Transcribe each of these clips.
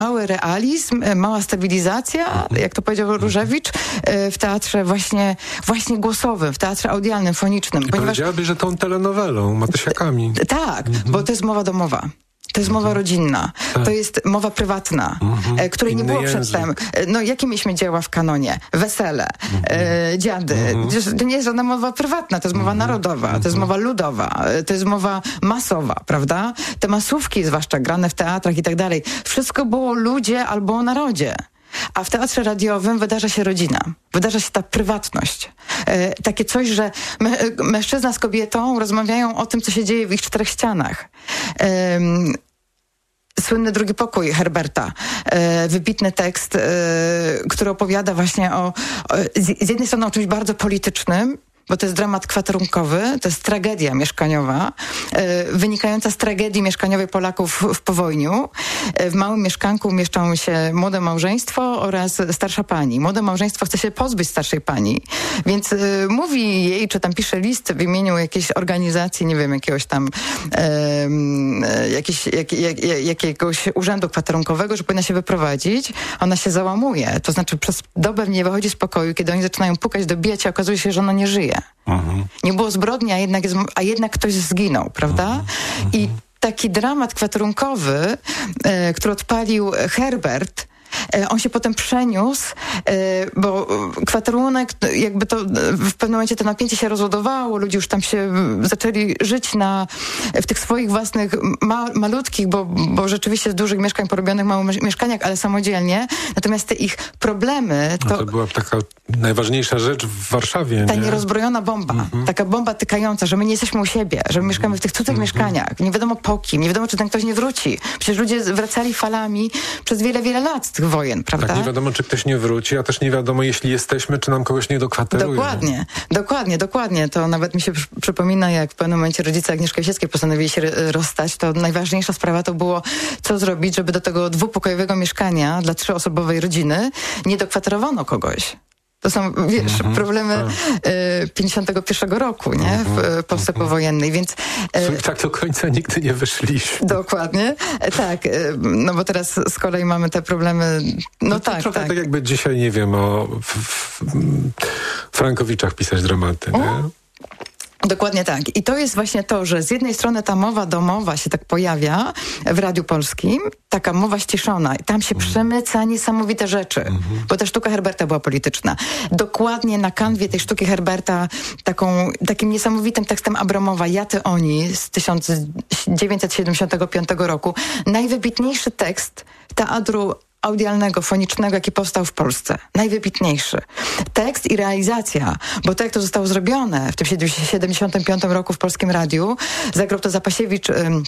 mały realizm, mała stabilizacja, jak to powiedział Różewicz, w teatrze właśnie głosowym, w teatrze audialnym, fonicznym. Powiedziałaby, że tą telenowelą, Matysiakami. Tak, bo to jest mowa domowa. To jest mowa rodzinna, to jest mowa prywatna, której nie było przedtem. No, jakie mieliśmy dzieła w kanonie? Wesele, dziady. To nie jest żadna mowa prywatna, to jest mowa narodowa, to jest mowa ludowa, to jest mowa masowa, prawda? Te masówki, zwłaszcza grane w teatrach i tak dalej, wszystko było o ludzie albo o narodzie. A w teatrze radiowym wydarza się rodzina, wydarza się ta prywatność. Takie coś, że mężczyzna z kobietą rozmawiają o tym, co się dzieje w ich czterech ścianach. Słynny Drugi pokój Herberta, wybitny tekst, który opowiada właśnie z jednej strony o czymś bardzo politycznym, bo to jest dramat kwaterunkowy, to jest tragedia mieszkaniowa, wynikająca z tragedii mieszkaniowej Polaków w powojniu. W małym mieszkanku mieszczą się młode małżeństwo oraz starsza pani. Młode małżeństwo chce się pozbyć starszej pani, więc mówi jej, czy tam pisze list w imieniu jakiejś organizacji, nie wiem, jakiegoś tam jakiegoś urzędu kwaterunkowego, że powinna się wyprowadzić. Ona się załamuje, to znaczy przez dobę nie wychodzi z pokoju, kiedy oni zaczynają pukać, dobijać, a okazuje się, że ona nie żyje. Nie było zbrodni, a jednak ktoś zginął, prawda? I taki dramat kwaterunkowy, który odpalił Herbert, on się potem przeniósł, bo kwaterunek, jakby to w pewnym momencie to napięcie się rozładowało, ludzie już tam się zaczęli żyć w tych swoich własnych malutkich, bo rzeczywiście z dużych mieszkań porobionych małych mieszkaniach, ale samodzielnie. Natomiast te ich problemy... To była taka najważniejsza rzecz w Warszawie, ta nierozbrojona bomba, taka bomba tykająca, że my nie jesteśmy u siebie, że my mieszkamy w tych cudzych mieszkaniach. Nie wiadomo po kim, nie wiadomo, czy ten ktoś nie wróci. Przecież ludzie wracali falami przez wiele, wiele lat z tych wojen, prawda? Tak, nie wiadomo, czy ktoś nie wróci, a też nie wiadomo, jeśli jesteśmy, czy nam kogoś nie dokwateruje. Dokładnie. To nawet mi się przypomina, jak w pewnym momencie rodzice Agnieszki Osieckiej postanowili się rozstać, to najważniejsza sprawa to było, co zrobić, żeby do tego dwupokojowego mieszkania dla 3-osobowej rodziny nie dokwaterowano kogoś. To są, wiesz, problemy 51 roku, nie? W Polsce powojennej, więc... tak do końca nigdy nie wyszliśmy. Dokładnie. Tak, no bo teraz z kolei mamy te problemy... No tak, trochę tak jakby dzisiaj, nie wiem, o Frankowiczach pisać dramaty, nie? Dokładnie tak. I to jest właśnie to, że z jednej strony ta mowa domowa się tak pojawia w Radiu Polskim, taka mowa ściszona. I tam się przemyca niesamowite rzeczy, bo ta sztuka Herberta była polityczna. Dokładnie na kanwie tej sztuki Herberta takim niesamowitym tekstem Abramowa Ja, ty, oni z 1975 roku. Najwybitniejszy tekst teatru audialnego, fonicznego, jaki powstał w Polsce. Najwybitniejszy. Tekst i realizacja, bo to jak to zostało zrobione w tym 75 roku w Polskim Radiu, zagrał to Zapasiewicz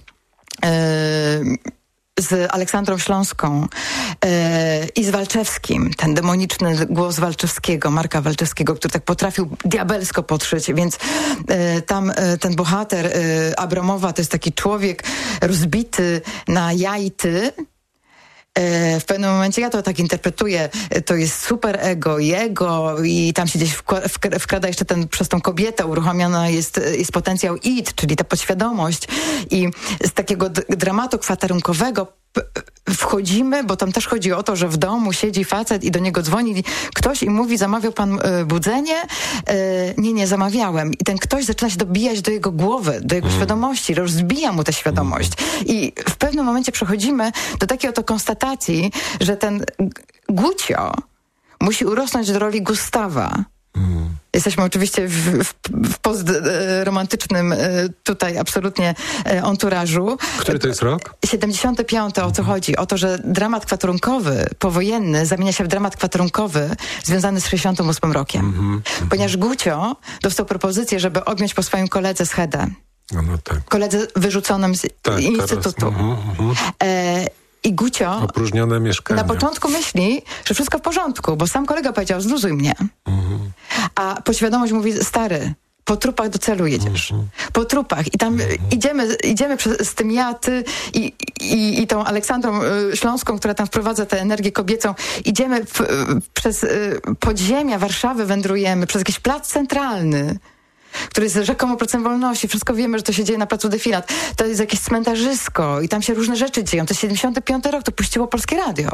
z Aleksandrą Śląską i z Walczewskim, ten demoniczny głos Walczewskiego, Marka Walczewskiego, który tak potrafił diabelsko podszyć, więc tam ten bohater Abramowa to jest taki człowiek rozbity na ja i ty. W pewnym momencie ja to tak interpretuję, to jest super ego jego i tam się gdzieś wkrada jeszcze przez tą kobietę uruchomiona jest potencjał id, czyli ta podświadomość i z takiego dramatu kwaterunkowego wchodzimy, bo tam też chodzi o to, że w domu siedzi facet i do niego dzwoni ktoś i mówi, zamawiał pan budzenie? Nie zamawiałem. I ten ktoś zaczyna się dobijać do jego głowy, do jego świadomości, rozbija mu tę świadomość. I w pewnym momencie przechodzimy do takiej oto konstatacji, że ten Gucio musi urosnąć do roli Gustawa. Jesteśmy oczywiście w postromantycznym tutaj absolutnie anturażu. Który to jest rok? 75. O co chodzi? O to, że dramat kwaterunkowy, powojenny, zamienia się w dramat kwaterunkowy związany z 68 rokiem. Ponieważ Gucio dostał propozycję, żeby objąć po swoim koledze schedę. No tak. Koledze wyrzuconym z instytutu. I Gucio opróżnione mieszkanie. Na początku myśli, że wszystko w porządku, bo sam kolega powiedział, zluzuj mnie. A podświadomość mówi, stary, po trupach do celu jedziesz. Po trupach. I tam idziemy z tym ja, ty i tą Aleksandrą Śląską, która tam wprowadza tę energię kobiecą. Idziemy przez podziemia Warszawy, wędrujemy, przez jakiś plac centralny. który jest rzekomo Placem Wolności. Wszystko wiemy, że to się dzieje na placu Defilat. To jest jakieś cmentarzysko i tam się różne rzeczy dzieją. To jest 75 rok, to puściło Polskie Radio.